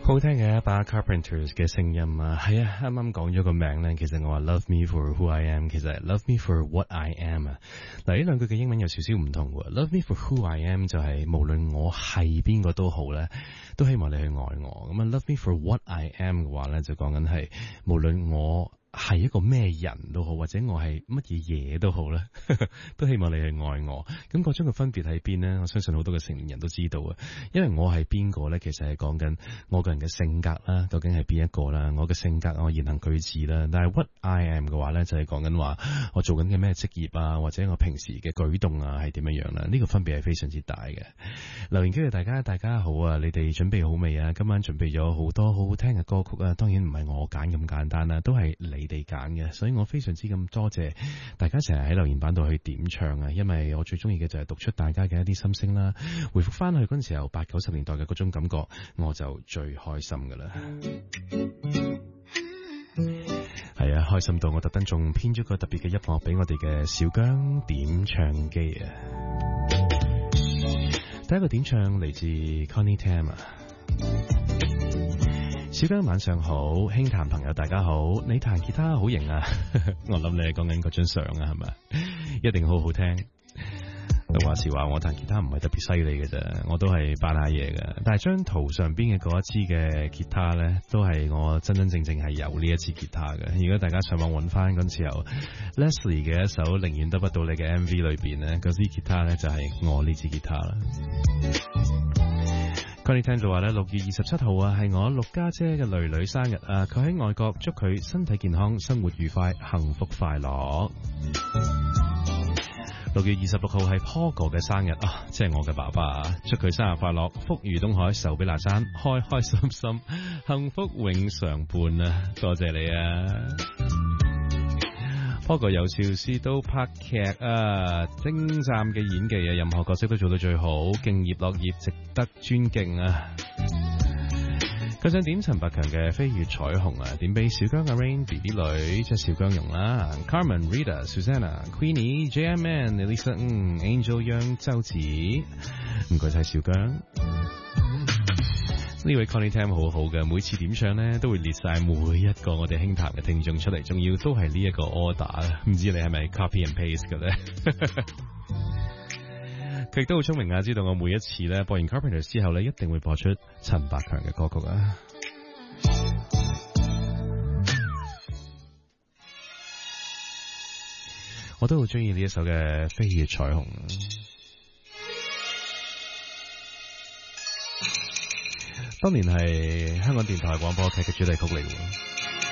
好聽嘅一把 Carpenters 嘅聲音啊，係啊，啱啱講咗個名咧，其實我話 Love Me For Who I Am， 其實係 Love Me For What I Am 啊。嗱，呢兩句嘅英文有少少唔同喎。Love Me For Who I Am 就係無論我係邊個都好咧，都希望你去愛我。咁啊 Love Me For What I Am 嘅話咧，就講緊係無論我係一個咩人都好，或者我係乜嘢嘢都好咧，都希望你去愛我。咁嗰種嘅分別喺邊呢？我相信好多嘅成年人都知道啊。因為我係邊個咧，其實係講緊我個人嘅性格啦，究竟係邊一個啦？我嘅性格，我言行舉止啦。但係 What I Am 嘅話咧，就係講緊話我做緊嘅咩職業啊，或者我平時嘅舉動啊係點樣樣啦？呢個分別係非常之大嘅。留言機嘅大家好啊！你哋準備好未啊？今晚準備咗好多好好聽嘅歌曲啊！當然唔係我揀咁簡單啦，都係你哋揀嘅，所以我非常之咁多謝大家成日喺留言板度去點唱啊！因為我最中意嘅就係讀出大家嘅一啲心聲啦，回復翻去嗰陣時候80-90年代嘅嗰種感覺，我就最開心噶啦。係啊，開心到我特登仲編咗個特別嘅音樂俾我哋嘅小姜點唱機啊！第一個點唱嚟自 Connie Tam 啊。小姜晚上好，輕彈朋友大家好，你彈吉他好型啊！我諗你係講緊嗰張相啊，係咪？一定好好聽。話時話我彈吉他唔係特別犀利嘅啫，我都係扮下嘢嘅。但係張圖上邊嘅嗰一支嘅吉他咧，都係我真真正正係有呢一支吉他嘅。如果大家上網揾翻嗰陣時候 Leslie 嘅一首寧願得不到你嘅 MV 裏邊咧，嗰支吉他咧就係我呢支吉他啦。Connie 聽到話咧，6月27號啊，係我陸家姐嘅囡囡生日啊！佢喺外國，祝佢身體健康、生活愉快、幸福快樂。6月26號係 Paul 哥嘅生日啊，即係我嘅爸爸啊！祝佢生日快樂，福如東海，壽比南山，開開心心，幸福永常伴啊！多謝你啊！Paul 哥由邵氏到拍劇啊，精湛嘅演技啊，任何角色都做到最好，敬業樂業，值得尊敬啊！佢想點陳百強嘅《飛越彩虹》啊，點俾小姜阿 Rain BB 女即係小姜蓉啦 ，Carmen、Rita、Susanna、Queenie、JMN、Elisa、Angel Young、周子，唔該晒小姜。呢位 Connie Tam 好好嘅，每次點唱呢都會列晒每一個我哋輕談嘅聽眾出嚟，仲要都係呢一個 order， 唔知你係咪 copy and paste 嘅咧？佢亦都好聰明啊，知道我每一次咧播完 Carpenters 之後咧，一定會播出陳百強嘅歌曲啊。我都好中意呢一首嘅《飛越彩虹》，當年係香港電台廣播劇嘅主題曲嚟嘅。